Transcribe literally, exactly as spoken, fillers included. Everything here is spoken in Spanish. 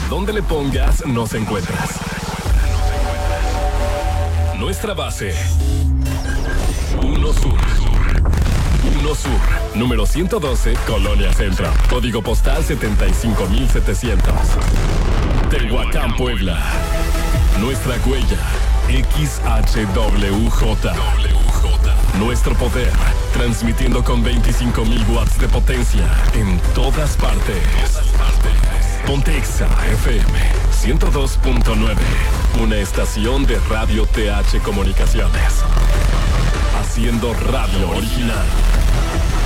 Donde le pongas, nos encuentras. Nuestra base. Uno Sur. Uno Sur. Número ciento doce, Colonia Centro. Código postal setenta y cinco mil setecientos. Tehuacán, Puebla. Nuestra huella. X H W J. Nuestro poder. Transmitiendo con veinticinco mil watts de potencia. En todas partes. Pontexa F M ciento dos punto nueve. Una estación de Radio T H Comunicaciones. Haciendo radio original.